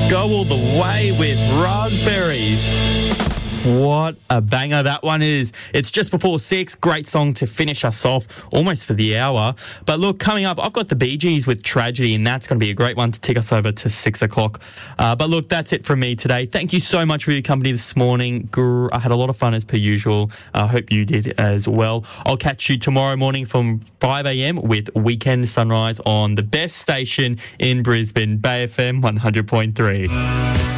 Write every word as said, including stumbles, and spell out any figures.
Go all the way with Raspberries. What a banger that one is. It's just before six. Great song to finish us off, almost for the hour. But look, coming up, I've got the Bee Gees with Tragedy, and that's going to be a great one to tick us over to six o'clock. Uh, but look, that's it from me today. Thank you so much for your company this morning. Grr, I had a lot of fun as per usual. I uh, hope you did as well. I'll catch you tomorrow morning from five a.m. with Weekend Sunrise on the best station in Brisbane, Bay F M one hundred point three.